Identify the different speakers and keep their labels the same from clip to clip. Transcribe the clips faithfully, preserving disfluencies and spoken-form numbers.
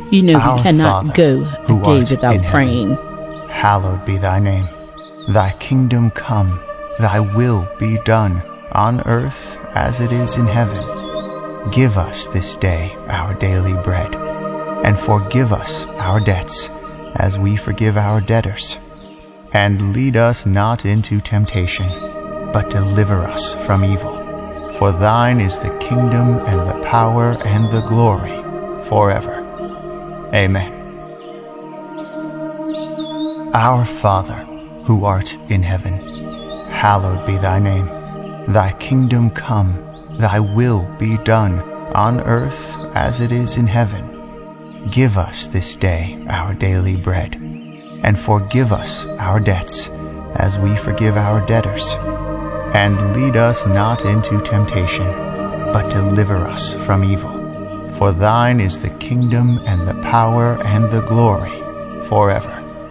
Speaker 1: You know, we
Speaker 2: Our
Speaker 1: cannot
Speaker 2: Father,
Speaker 1: go a
Speaker 2: who
Speaker 1: day
Speaker 2: art
Speaker 1: without
Speaker 2: in
Speaker 1: praying.
Speaker 2: heaven, hallowed be thy name. Thy kingdom come, thy will be done, on earth as it is in heaven. Give us this day our daily bread, and forgive us our debts, as we forgive our debtors. And lead us not into temptation, but deliver us from evil. For thine is the kingdom and the power and the glory forever. Amen. Our Father, who art in heaven, hallowed be thy name. Thy kingdom come, thy will be done, on earth as it is in heaven. Give us this day our daily bread, and forgive us our debts, as we forgive our debtors. And lead us not into temptation, but deliver us from evil. For thine is the kingdom and the power and the glory forever.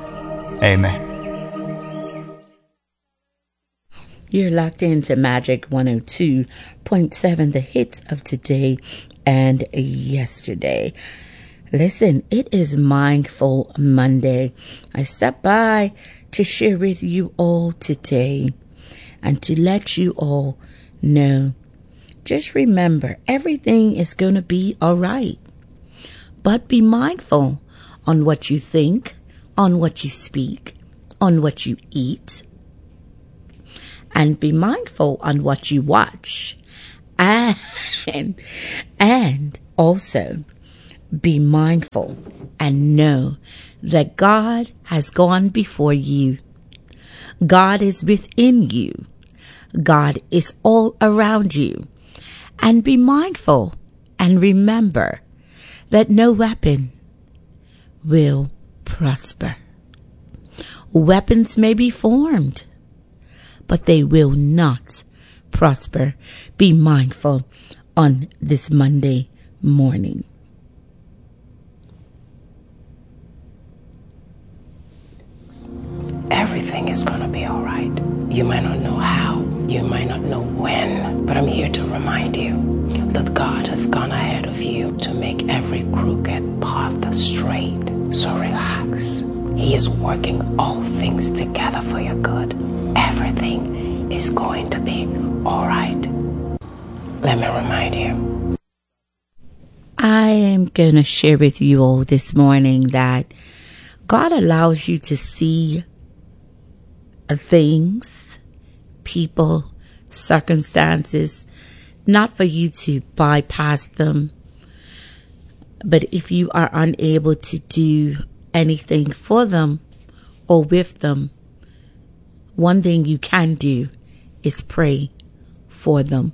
Speaker 2: Amen.
Speaker 1: You're locked into Magic one oh two point seven, the hits of today and yesterday. Listen, it is Mindful Monday. I stepped by to share with you all today and to let you all know. Just remember, everything is going to be all right. But be mindful on what you think, on what you speak, on what you eat. And be mindful on what you watch. And, and also be mindful and know that God has gone before you. God is within you. God is all around you. And be mindful and remember that no weapon will prosper. Weapons may be formed, but they will not prosper. Be mindful on this Monday morning.
Speaker 3: Everything is going to be all right. You might not know how, you might not know when, but I'm here to remind you that God has gone ahead of you to make every crooked path straight. So relax. He is working all things together for your good. Everything is going to be all right. Let me remind you.
Speaker 1: I am going to share with you all this morning that God allows you to see things, people, circumstances, not for you to bypass them, but if you are unable to do anything for them or with them, one thing you can do is pray for them.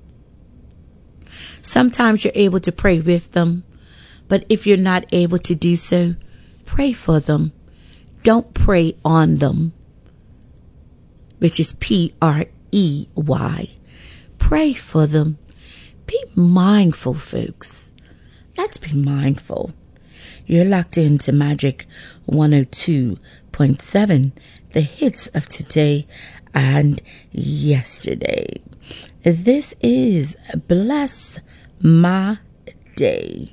Speaker 1: Sometimes you're able to pray with them, but if you're not able to do so, pray for them. Don't pray on them, which is P R E Y. Pray for them. Be mindful, folks. Let's be mindful. You're locked into Magic one oh two point seven, the hits of today and yesterday. This is Bless My Day.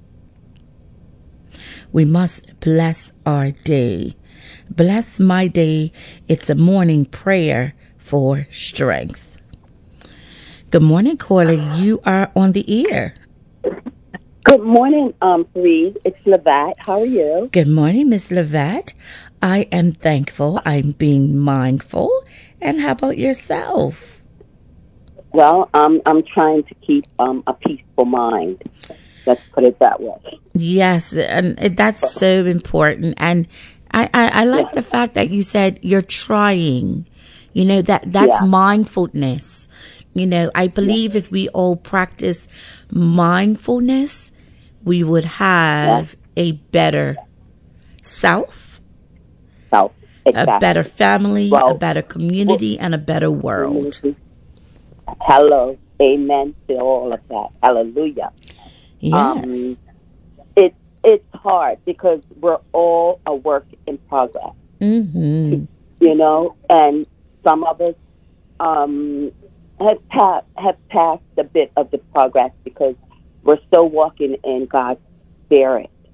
Speaker 1: We must bless our day. Bless my day. It's a morning prayer for strength. Good morning, caller. You are on the air.
Speaker 4: Good morning, um, please. It's Levette. How are you?
Speaker 1: Good morning, Miss Levette. I am thankful. I'm being mindful. And how about yourself?
Speaker 4: Well, um, I'm trying to keep um, a peaceful mind. Let's put it that way.
Speaker 1: Yes, and that's so important. And I, I, I like yeah. the fact that you said you're trying. You know, that that's yeah. mindfulness. You know, I believe yeah. if we all practice mindfulness, we would have yeah. a better self,
Speaker 4: self. Exactly.
Speaker 1: a better family,
Speaker 4: well,
Speaker 1: a better community, well, and a better world.
Speaker 4: Hello. Amen to all of that. Hallelujah.
Speaker 1: Yes.
Speaker 4: Um, it, it's hard because we're all a work in progress.
Speaker 1: Mm-hmm.
Speaker 4: You know, and some of us um, have, pa- have passed a bit of the progress because we're still walking in God's Spirit.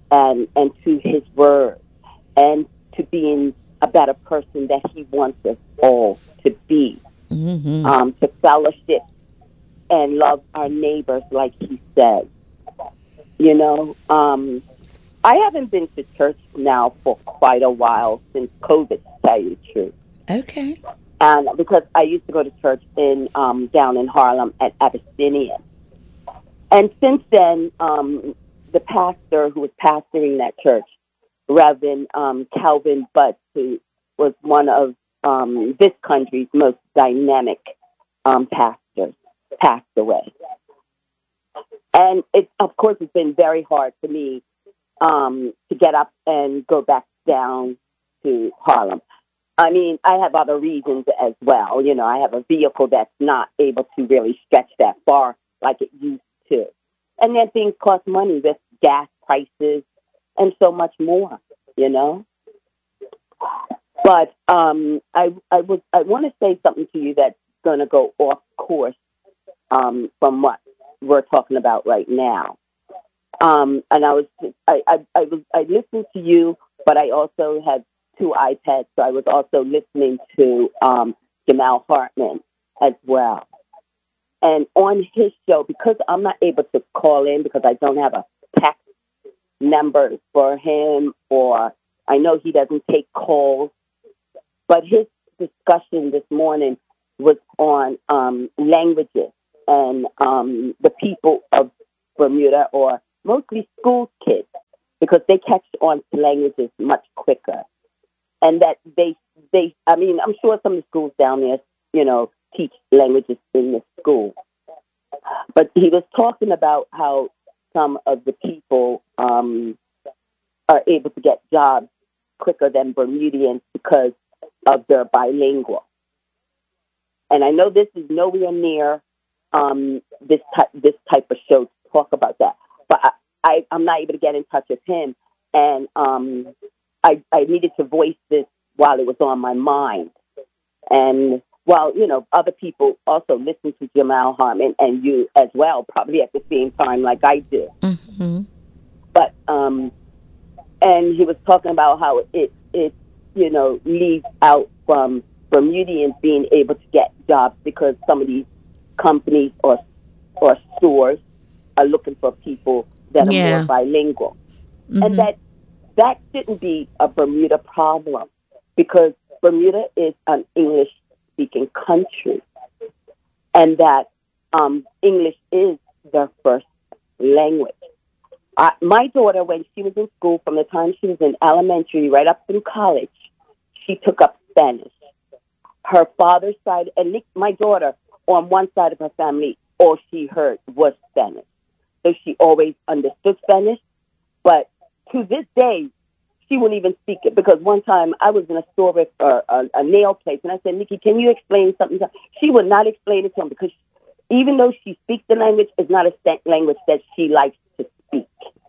Speaker 4: and and to His Word, and to being a better person that He wants us all to be,
Speaker 1: Mm-hmm.
Speaker 4: um, to fellowship and love our neighbors like He says. You know, um, I haven't been to church now for quite a while, since COVID, to tell you the truth.
Speaker 1: Okay.
Speaker 4: And because I used to go to church in um, down in Harlem at Abyssinian. And since then, um, the pastor who was pastoring that church, Reverend um, Calvin Butts, who was one of um, this country's most dynamic um, pastors, passed away. And it, of course, it's been very hard for me um, to get up and go back down to Harlem. I mean, I have other reasons as well. You know, I have a vehicle that's not able to really stretch that far like it used to. And then things cost money with gas prices and so much more, you know. But um, I I, was, I want to say something to you that's going to go off course um, from what we're talking about right now. Um, and I was I, I, I was I listened to you, but I also had two iPads, so I was also listening to um, Jamal Hartman as well. And on his show, because I'm not able to call in because I don't have a text number for him, or I know he doesn't take calls, but his discussion this morning was on um, languages and um, the people of Bermuda, or mostly school kids, because they catch on to languages much quicker. And that they, they, I mean, I'm sure some of the schools down there, you know, teach languages in the school. But he was talking about how some of the people um, are able to get jobs quicker than Bermudians because of their bilingual. And I know this is nowhere near um, this ty- this type of show to talk about that. But I, I, I'm not able to get in touch with him. And um, I, I needed to voice this while it was on my mind. And while, you know, other people also listen to Jamal Hartman, and you as well, probably at the same time like I do.
Speaker 1: Mm-hmm.
Speaker 4: But, um, and he was talking about how it, it, you know, leaves out from Bermudians being able to get jobs because some of these companies or or stores are looking for people that are
Speaker 1: Yeah.
Speaker 4: more bilingual.
Speaker 1: Mm-hmm.
Speaker 4: And that that shouldn't be a Bermuda problem, because Bermuda is an English-speaking country, and that um, English is their first language. Uh, my daughter, when she was in school, from the time she was in elementary right up through college, she took up Spanish. Her father's side, and Nick, my daughter, on one side of her family, all she heard was Spanish. So she always understood Spanish, but to this day, she wouldn't even speak it, because one time I was in a store with uh, a, a nail place, and I said, Nikki, can you explain something? She would not explain it to him, because even though she speaks the language, it's not a language that she likes to speak.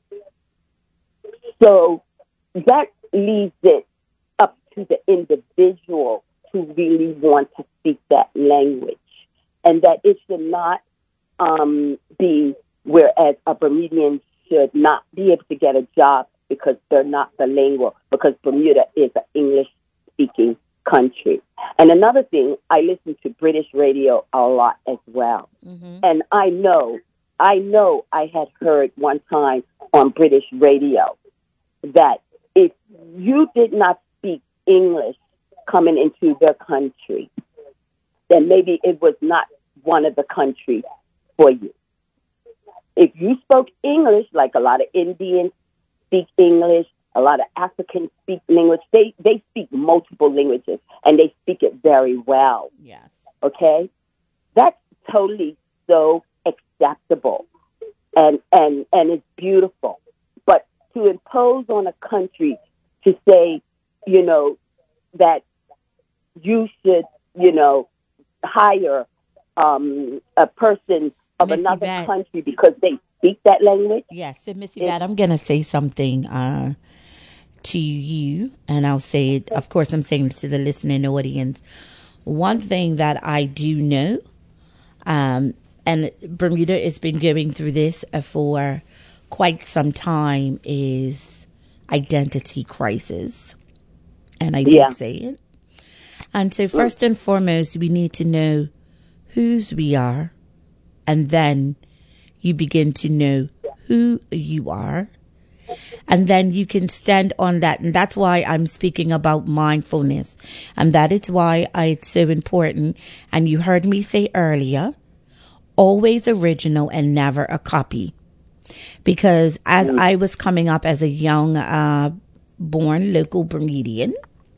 Speaker 4: So that leaves it up to the individual to really want to speak that language, and that it should not um, be whereas a Bermudian should not be able to get a job because they're not bilingual, because Bermuda is an English-speaking country. And another thing, I listen to British radio a lot as well. Mm-hmm. And I know, I know I had heard one time on British radio that if you did not speak English coming into their country, then maybe it was not one of the countries for you. If you spoke English, like a lot of Indians speak English, a lot of Africans speak English, they, they speak multiple languages, and they speak it very well.
Speaker 1: Yes.
Speaker 4: Okay? That's totally so acceptable, and, and, and it's beautiful. But to impose on a country to say, you know, that you should, you know, hire um, a person of
Speaker 1: Miss
Speaker 4: another
Speaker 1: Yvette.
Speaker 4: country because they speak that language.
Speaker 1: Yes, so Miss Yvette, I'm going to say something uh, to you, and I'll say it, of course, I'm saying it to the listening audience. One thing that I do know, um, and Bermuda has been going through this uh, for quite some time is identity crisis. And I did
Speaker 4: Yeah.
Speaker 1: say it. And so first and foremost, we need to know whose we are. And then you begin to know who you are. And then you can stand on that. And that's why I'm speaking about mindfulness. And that is why it's so important. And you heard me say earlier, always original and never a copy. Because as I was coming up as a young uh, born local Bermudian,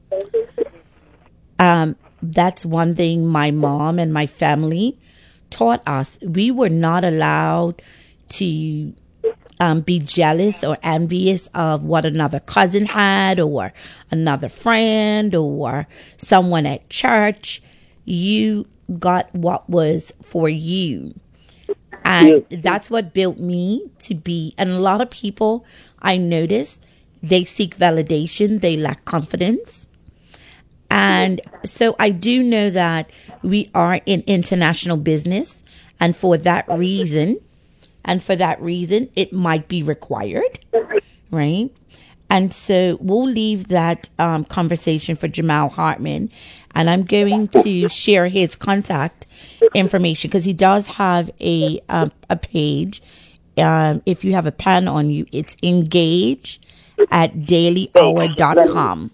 Speaker 1: um, that's one thing my mom and my family taught us. We were not allowed to um, be jealous or envious of what another cousin had or another friend or someone at church. You got what was for you. And that's what built me to be. And a lot of people I noticed, they seek validation. They lack confidence. And so I do know that we are in international business. And for that reason, and for that reason, it might be required. Right. And so we'll leave that um, conversation for Jamal Hartman. And I'm going to share his contact information because he does have a um, a page. Um, if you have a pen on you, it's engage at daily hour dot com.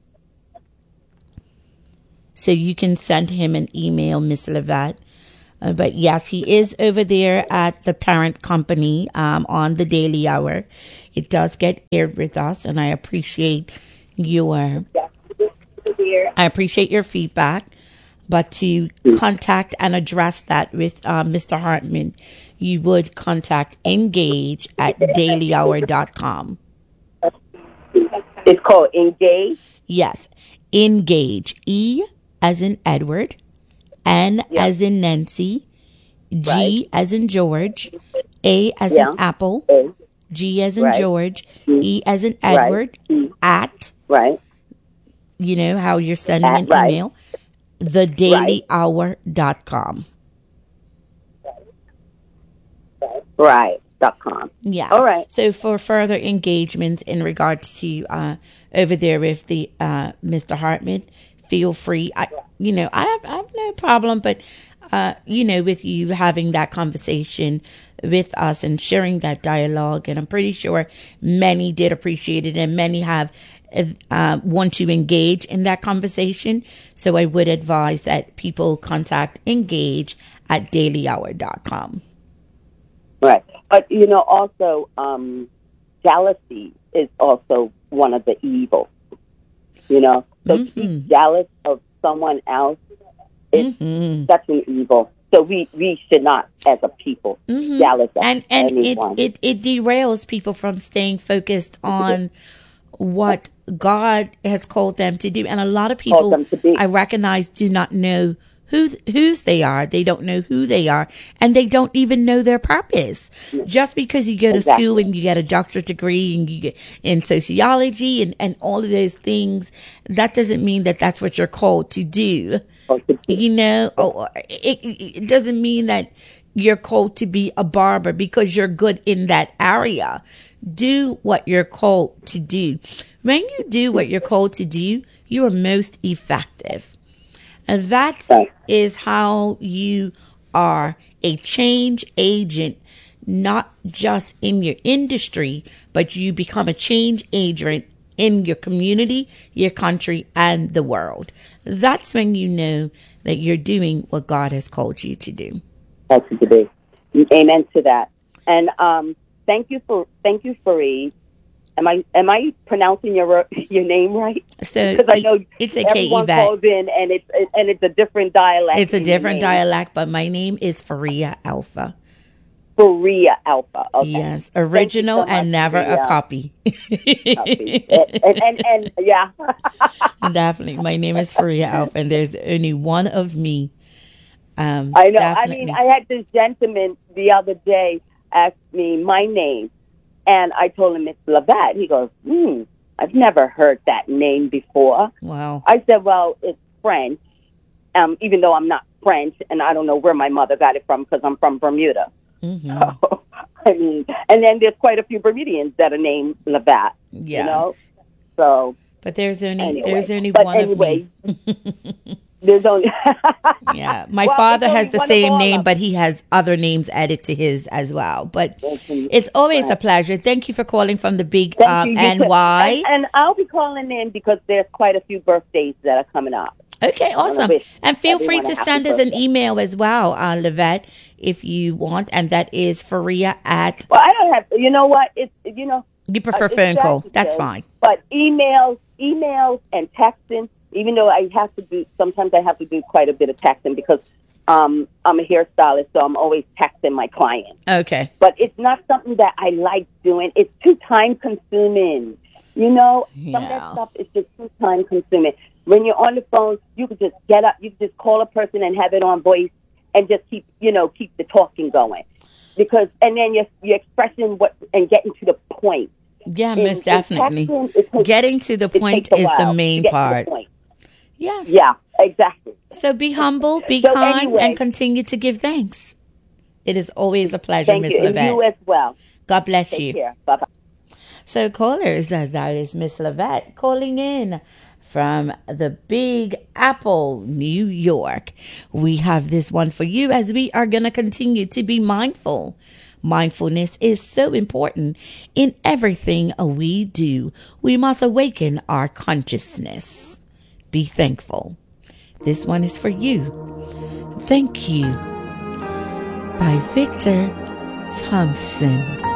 Speaker 1: So you can send him an email, Miss Levette. Uh, but yes, he is over there at the parent company um, on the Daily Hour. It does get aired with us, and I appreciate your I appreciate your feedback. But to contact and address that with uh, Mister Hartman, you would contact engage at daily hour dot com.
Speaker 4: It's called Engage?
Speaker 1: Yes, engage. E as in Edward, N
Speaker 4: Yeah.
Speaker 1: as in Nancy, G
Speaker 4: Right.
Speaker 1: as in George, A as
Speaker 4: Yeah.
Speaker 1: in Apple,
Speaker 4: A.
Speaker 1: G as in
Speaker 4: Right.
Speaker 1: George,
Speaker 4: E.
Speaker 1: E as in
Speaker 4: Right.
Speaker 1: Edward,
Speaker 4: E.
Speaker 1: at,
Speaker 4: Right.
Speaker 1: you know, how you're sending
Speaker 4: At,
Speaker 1: an
Speaker 4: right.
Speaker 1: email, the daily hour dot com.
Speaker 4: Right. Dot com.
Speaker 1: Yeah.
Speaker 4: All right.
Speaker 1: So for further engagements in regards to uh, over there with the uh, Mister Hartman, feel free. I, you know, I have, I have no problem, but uh, you know, with you having that conversation with us and sharing that dialogue, and I'm pretty sure many did appreciate it, and many have uh, want to engage in that conversation. So I would advise that people contact engage at daily hour dot com.
Speaker 4: Right. But, you know, also, um, jealousy is also one of the evils. You know, so
Speaker 1: Mm-hmm.
Speaker 4: to be jealous of someone else, it's
Speaker 1: Mm-hmm.
Speaker 4: such an evil. So we, we should not, as a people,
Speaker 1: Mm-hmm.
Speaker 4: jealous of
Speaker 1: and and
Speaker 4: anyone.
Speaker 1: it, it it derails people from staying focused on what God has called them to do. And a lot of people
Speaker 4: them to be.
Speaker 1: I recognize do not know who whose they are. They don't know who they are, and they don't even know their purpose. Just because you go to
Speaker 4: Exactly.
Speaker 1: school and you get a doctorate degree and you get in sociology and, and all of those things, that doesn't mean that that's what you're called to do.
Speaker 4: Or to be.
Speaker 1: You know, oh, it, it doesn't mean that you're called to be a barber because you're good in that area. Do what you're called to do. When you do what you're called to do, you are most effective. And that
Speaker 4: Right.
Speaker 1: is how you are a change agent, not just in your industry, but you become a change agent in your community, your country, and the world. That's when you know that you're doing what God has called you to do.
Speaker 4: That's to be. Amen to that. And um, thank you for thank you, Fareed. Am I am I pronouncing your your name right?
Speaker 1: So
Speaker 4: Because I know
Speaker 1: it's okay,
Speaker 4: everyone
Speaker 1: Yvette.
Speaker 4: calls in and it's and it's a different dialect.
Speaker 1: It's a
Speaker 4: in your
Speaker 1: different
Speaker 4: name.
Speaker 1: dialect, but my name is Faria Alpha.
Speaker 4: Faria Alpha. Okay.
Speaker 1: Yes,
Speaker 4: Thank you
Speaker 1: original
Speaker 4: so much,
Speaker 1: and never a
Speaker 4: Faria.
Speaker 1: copy.
Speaker 4: and, and, and, and yeah.
Speaker 1: Definitely. My name is Faria Alpha, and there's only one of me. Um,
Speaker 4: I know.
Speaker 1: definitely.
Speaker 4: I mean, I had this gentleman the other day ask me my name, and I told him it's Levette. He goes, hmm, I've never heard that name before.
Speaker 1: Wow.
Speaker 4: I said, well, it's French, um, even though I'm not French, and I don't know where my mother got it from because I'm from Bermuda.
Speaker 1: Mm-hmm.
Speaker 4: So, I mean, and then there's quite a few Bermudians that are named Levat.
Speaker 1: Yeah.
Speaker 4: You know, so.
Speaker 1: But there's only
Speaker 4: Anyway.
Speaker 1: there's only
Speaker 4: But
Speaker 1: one
Speaker 4: anyway,
Speaker 1: of me.
Speaker 4: There's only.
Speaker 1: Yeah, my
Speaker 4: Well,
Speaker 1: father
Speaker 4: it's
Speaker 1: has
Speaker 4: only
Speaker 1: the
Speaker 4: one of
Speaker 1: same
Speaker 4: all
Speaker 1: name,
Speaker 4: of
Speaker 1: but he has other names added to his as well. But
Speaker 4: Listen,
Speaker 1: it's always a
Speaker 4: right.
Speaker 1: pleasure. Thank you for calling from the big
Speaker 4: Thank
Speaker 1: um,
Speaker 4: you. You
Speaker 1: N
Speaker 4: too.
Speaker 1: Y.
Speaker 4: And, and I'll be calling in because there's quite a few birthdays that are coming up.
Speaker 1: Okay, awesome.
Speaker 4: wish
Speaker 1: And feel free
Speaker 4: everyone
Speaker 1: to
Speaker 4: a
Speaker 1: send
Speaker 4: happy
Speaker 1: us an
Speaker 4: birthday.
Speaker 1: email as well, uh, Levette, if you want. And that is Faria at,
Speaker 4: Well, I don't have. You know what? It's you know.
Speaker 1: you prefer
Speaker 4: uh, it's
Speaker 1: phone
Speaker 4: sad
Speaker 1: call.
Speaker 4: to
Speaker 1: That's
Speaker 4: say,
Speaker 1: fine.
Speaker 4: But emails, emails, and texting. Even though I have to do, sometimes I have to do quite a bit of texting because um, I'm a hairstylist, so I'm always texting my clients.
Speaker 1: Okay.
Speaker 4: But it's not something that I like doing. It's too time consuming. You know, some of
Speaker 1: Yeah.
Speaker 4: that stuff is just too time consuming. When you're on the phone, you can just get up, you can just call a person and have it on voice and just keep, you know, keep the talking going. Because, and then you're, you're expressing what and getting to the point.
Speaker 1: Yeah,
Speaker 4: In-
Speaker 1: most
Speaker 4: in
Speaker 1: definitely.
Speaker 4: texting, it takes-
Speaker 1: Getting to the
Speaker 4: it
Speaker 1: point
Speaker 4: takes a
Speaker 1: is
Speaker 4: while
Speaker 1: the
Speaker 4: to
Speaker 1: main
Speaker 4: get to the
Speaker 1: part.
Speaker 4: point.
Speaker 1: Yes.
Speaker 4: Yeah, exactly.
Speaker 1: So be humble, be
Speaker 4: So
Speaker 1: kind,
Speaker 4: anyway.
Speaker 1: and continue to give thanks. It is always a pleasure,
Speaker 4: Thank
Speaker 1: Miss
Speaker 4: you. And you
Speaker 1: Levette.
Speaker 4: as well.
Speaker 1: God bless
Speaker 4: Take
Speaker 1: you.
Speaker 4: care. Bye-bye.
Speaker 1: So callers, uh, that is Miss Levette calling in from the Big Apple, New York. We have this one for you as we are going to continue to be mindful. Mindfulness is so important in everything we do. We must awaken our consciousness. Be thankful. This one is for you. Thank you by Victor Thompson.